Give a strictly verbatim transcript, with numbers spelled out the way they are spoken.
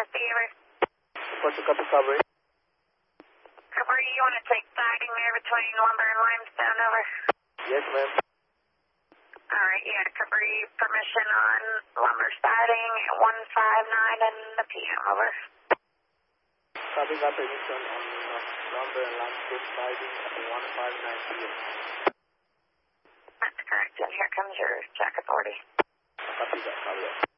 Tennessee, over. What's the copy, Cabri? Cabri, you want to take siding there between Lumber and Limestone, over? Yes, ma'am. All right, yeah, Cabri, permission on Lumber siding at one five nine in the P M, over. Copy, got permission on uh, Lumber and Limestone siding at one five nine P M That's correct, and here comes your check authority. Copy that, Cabri.